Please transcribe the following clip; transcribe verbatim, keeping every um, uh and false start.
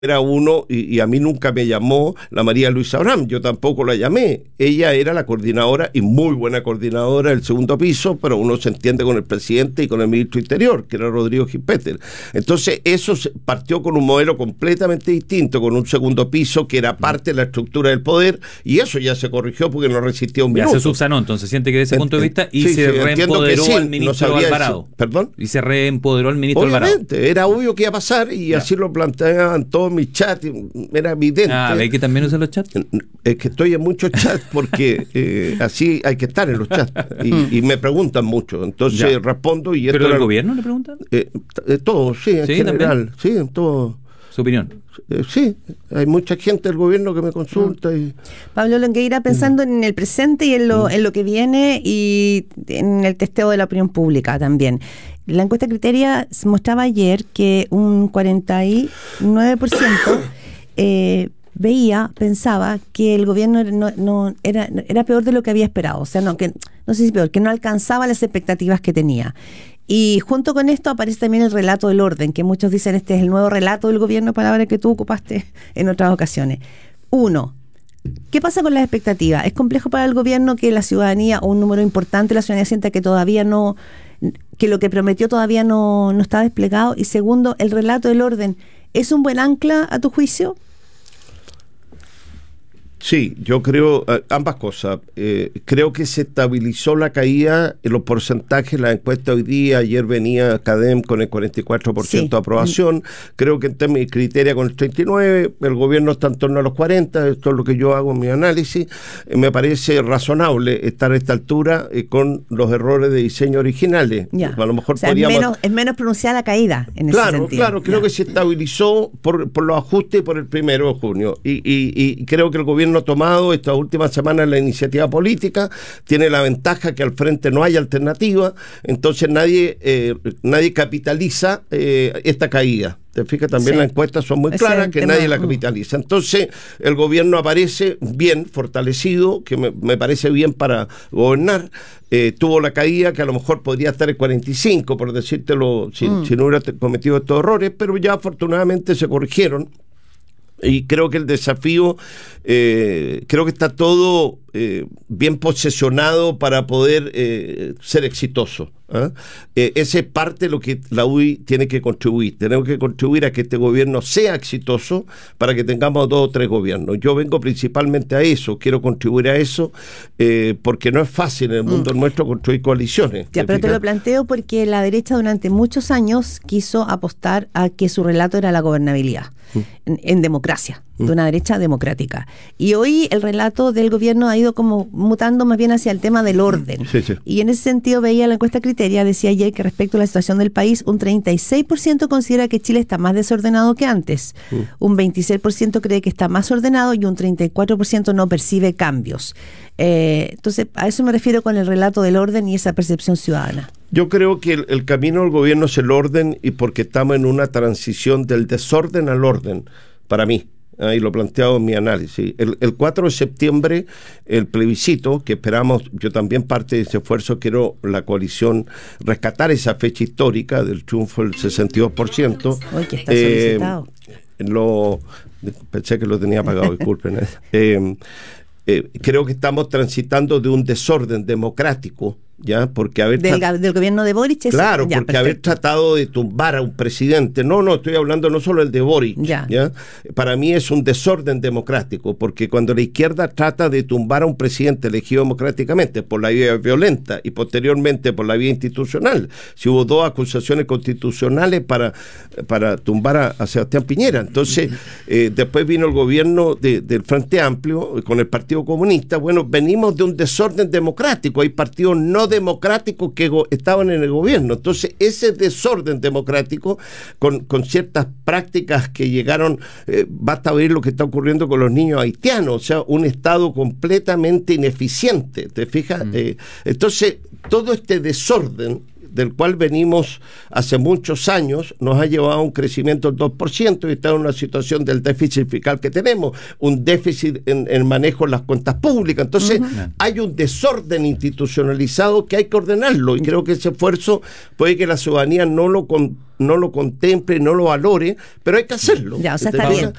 era uno, y, y a mí nunca me llamó la María Luisa Abraham, yo tampoco la llamé. Ella era la coordinadora, y muy buena coordinadora del segundo piso, pero uno se entiende con el presidente y con el ministro Interior, que era Rodrigo Gispeter. Entonces, eso se partió con un modelo completamente distinto, con un segundo piso que era parte de la estructura del poder, y eso ya se corrigió porque no resistía un minuto. Ya se subsanó, entonces siente que desde ese punto de vista, y sí, se sí, reempoderó sí, al ministro no Alvarado. Decir, ¿Perdón? Y se reempoderó al ministro Obviamente, Alvarado. era obvio que iba a pasar, y ya. Así lo planteaban todos mis chats, era evidente. Ah, ¿ve que también usa los chats? Es que estoy en muchos chats porque eh, así hay que estar en los chats, y, y me preguntan mucho, entonces ya. respondo. Y esto ¿Pero del era, gobierno le preguntan? Eh, eh, todo, sí, en ¿Sí, general, también? sí, en todo. ¿Su opinión? Eh, sí, hay mucha gente del gobierno que me consulta. Mm. Y... Pablo Longueira, pensando mm. en el presente y en lo, mm. en lo que viene, y en el testeo de la opinión pública también. La encuesta Criteria mostraba ayer que un cuarenta y nueve por ciento eh, veía, pensaba que el gobierno no, no era, era peor de lo que había esperado. O sea, no, que, no sé si peor, que no alcanzaba las expectativas que tenía. Y junto con esto aparece también el relato del orden, que muchos dicen este es el nuevo relato del gobierno, palabra que tú ocupaste en otras ocasiones. Uno, ¿qué pasa con las expectativas? ¿Es complejo para el gobierno que la ciudadanía, o un número importante de la ciudadanía, sienta que todavía no, que lo que prometió todavía no, no está desplegado? Y segundo, el relato del orden, ¿es un buen ancla a tu juicio? Sí, yo creo eh, ambas cosas. Eh, creo que se estabilizó la caída en los porcentajes, la encuesta hoy día, ayer venía CADEM con el cuarenta y cuatro por ciento sí. de aprobación, creo que en términos de criteria con el treinta y nueve por ciento, el gobierno está en torno a los cuarenta por ciento, esto es lo que yo hago en mi análisis. Eh, me parece razonable estar a esta altura eh, con los errores de diseño originales. Ya. A lo mejor o sea, podríamos... es, menos, es menos pronunciada la caída en ese claro, sentido. Claro, creo ya. que se estabilizó por, por los ajustes por el primero de junio, y, y, y creo que el gobierno ha tomado estas últimas semanas la iniciativa política, tiene la ventaja que al frente no hay alternativa, entonces nadie eh, nadie capitaliza eh, esta caída. Te fijas, también sí. las encuestas son muy claras, que nadie la capitaliza. Entonces, el gobierno aparece bien, fortalecido, que me, me parece bien para gobernar. Eh, tuvo la caída que a lo mejor podría estar en cuarenta y cinco, por decírtelo, si, mm. si no hubiera cometido estos errores, pero ya afortunadamente se corrigieron. Y creo que el desafío, eh, creo que está todo eh, bien posesionado para poder eh, ser exitoso. ¿eh? Eh, esa es parte de lo que la U I tiene que contribuir. Tenemos que contribuir a que este gobierno sea exitoso para que tengamos dos o tres gobiernos. Yo vengo principalmente a eso, quiero contribuir a eso, eh, porque no es fácil en el mundo mm. nuestro construir coaliciones. Ya, pero fijas? Te lo planteo porque la derecha durante muchos años quiso apostar a que su relato era la gobernabilidad. En, en democracia, mm. de una derecha democrática. Y hoy el relato del gobierno ha ido como mutando más bien hacia el tema del orden. Sí, sí. Y en ese sentido veía la encuesta Criteria, decía ayer que respecto a la situación del país, un treinta y seis por ciento considera que Chile está más desordenado que antes, mm. un veintiséis por ciento cree que está más ordenado y un treinta y cuatro por ciento no percibe cambios. Eh, entonces, a eso me refiero con el relato del orden y esa percepción ciudadana. Yo creo que el, el camino del gobierno es el orden, y porque estamos en una transición del desorden al orden, para mí, ahí lo he planteado en mi análisis. El, el cuatro de septiembre, el plebiscito, que esperamos, yo también parte de ese esfuerzo, quiero la coalición rescatar esa fecha histórica del triunfo del sesenta y dos por ciento. Uy, que está solicitado. Eh, lo, pensé que lo tenía apagado, disculpen. Eh, eh, creo que estamos transitando de un desorden democrático, ¿ya? Porque haber del, del gobierno de Boric. Es, claro, ya, porque perfecto. haber tratado de tumbar a un presidente, no, no, estoy hablando no solo del de Boric, ya. ¿ya? Para mí es un desorden democrático, porque cuando la izquierda trata de tumbar a un presidente elegido democráticamente por la vía violenta y posteriormente por la vía institucional, si hubo dos acusaciones constitucionales para, para tumbar a, a Sebastián Piñera, entonces eh, después vino el gobierno de, del Frente Amplio con el Partido Comunista. Bueno, venimos de un desorden democrático, hay partidos no democráticos que go- estaban en el gobierno. Entonces, ese desorden democrático, con, con ciertas prácticas que llegaron, eh, basta ver lo que está ocurriendo con los niños haitianos, o sea, un Estado completamente ineficiente, ¿te fijas? Mm. Eh, entonces, todo este desorden del cual venimos hace muchos años, nos ha llevado a un crecimiento del dos por ciento y está en una situación del déficit fiscal que tenemos, un déficit en el manejo de las cuentas públicas. Entonces, uh-huh. hay un desorden institucionalizado que hay que ordenarlo, y creo que ese esfuerzo puede que la ciudadanía no lo con, no lo contemple, no lo valore, pero hay que hacerlo. Ya, o sea, está bien.